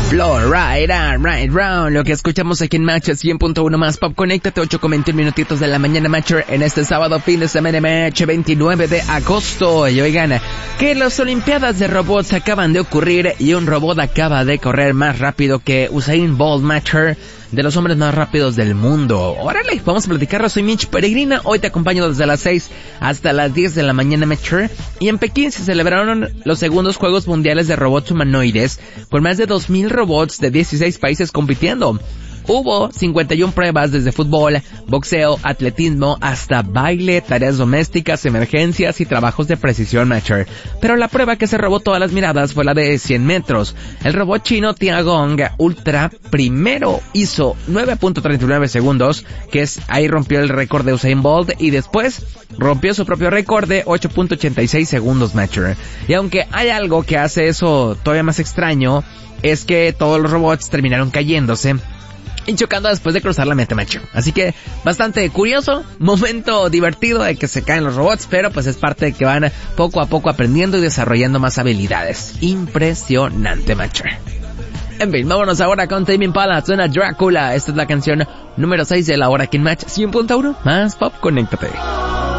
Floor, right round. Lo que escuchamos aquí en Match 100.1 más Pop. Conéctate 8:21 minutitos de la mañana, Matcher, en este sábado, fin de semana, Match 29 de agosto. Y oigan, que las Olimpiadas de robots acaban de ocurrir y un robot acaba de correr más rápido que Usain Bolt, Matcher, de los hombres más rápidos del mundo. Órale, vamos a platicarlo. Soy Mitch Peregrina. Hoy te acompaño desde las 6 hasta las 10 de la mañana, Matcher. Y en Pekín se celebraron los segundos Juegos Mundiales de Robots Humanoides, con más de 2,000 robots de 16 países compitiendo. Hubo 51 pruebas desde fútbol, boxeo, atletismo, hasta baile, tareas domésticas, emergencias y trabajos de precisión, Matcher. Pero la prueba que se robó todas las miradas fue la de 100 metros. El robot chino Tiangong Ultra primero hizo 9.39 segundos, que es, ahí rompió el récord de Usain Bolt, y después rompió su propio récord de 8.86 segundos, Matcher. Y aunque hay algo que hace eso todavía más extraño, es que todos los robots terminaron cayéndose y chocando después de cruzar la meta, Matcher. Así que bastante curioso, momento divertido de que se caen los robots, pero pues es parte de que van poco a poco aprendiendo y desarrollando más habilidades. Impresionante, Matcher. En fin, vámonos ahora con Tame Impala, suena Drácula. Esta es la canción número 6 de la hora aquí en Match 100.1 más Pop. Conéctate.